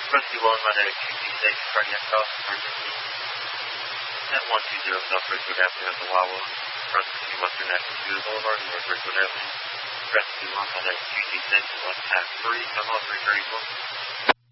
Rescue 1, Monday, QT6, cardiac cost, emergency. At 120 South Ridgewood Avenue at the Wawa. Rescue Western Avenue Boulevard, North Ridgewood Avenue. Rescue 1, Monday, QT6, 1 past 3, come on 331.